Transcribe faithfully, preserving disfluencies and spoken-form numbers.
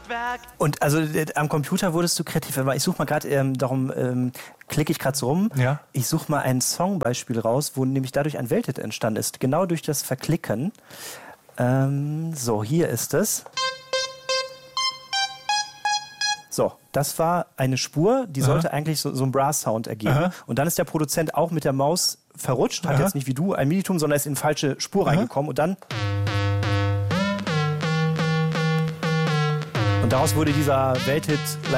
Und also äh, am Computer wurdest du kreativ. Aber ich suche mal gerade, ähm, darum ähm, klicke ich gerade so rum. Ja. Ich suche mal ein Songbeispiel raus, wo nämlich dadurch ein Welthit entstanden ist. Genau durch das Verklicken. Ähm, so, hier ist es. So, das war eine Spur, die sollte Aha. eigentlich so, so einen Brass-Sound ergeben. Aha. Und dann ist der Produzent auch mit der Maus verrutscht, hat Aha. jetzt nicht wie du ein Minitum, sondern ist in die falsche Spur Aha. reingekommen und dann... Und daraus wurde dieser Welthit